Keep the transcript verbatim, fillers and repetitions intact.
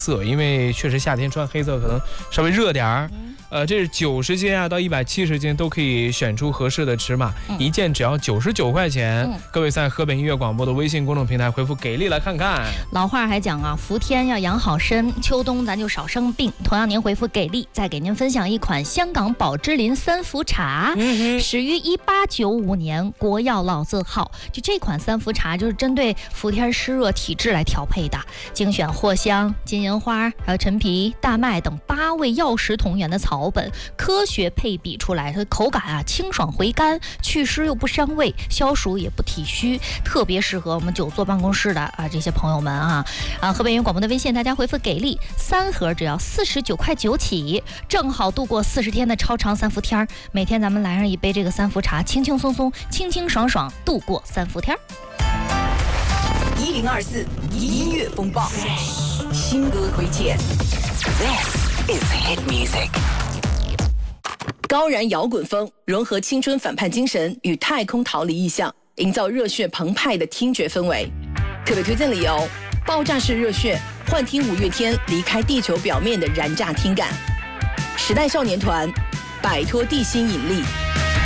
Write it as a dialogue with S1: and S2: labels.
S1: 色，因为确实夏天穿黑色可能稍微热点儿。呃，这是九十斤啊到一百七十斤都可以选出合适的尺码，嗯、一件只要九十九块钱。嗯、各位在河北音乐广播的微信公众平台回复“给力”来看看。
S2: 老话还讲啊，伏天要养好身，秋冬咱就少生病。同样，您回复“给力”，再给您分享一款香港宝芝林三伏茶，嗯、始于一八九五年，国药老字号。就这款三伏茶就是针对伏天湿热体质来调配的，精选藿香、金银花、还有陈皮、大麦等八味药食同源的草本，科学配比出来，它口感啊清爽回甘，祛湿又不伤胃，消暑也不体虚，特别适合我们久坐办公室的啊这些朋友们啊啊！河北音乐广播的微信，大家回复“给力”，三盒只要四十九块九起，正好度过四十天的超长三伏天。每天咱们来上一杯这个三伏茶，轻轻松松、清清爽爽度过三伏天。
S3: 一零二四音乐风暴，新歌推荐。This is hit music。高燃摇滚风融合青春反叛精神与太空逃离意象，营造热血澎湃的听觉氛围。特别推荐理由：爆炸式热血，幻听五月天离开地球表面的燃炸听感。时代少年团，摆脱地心引力。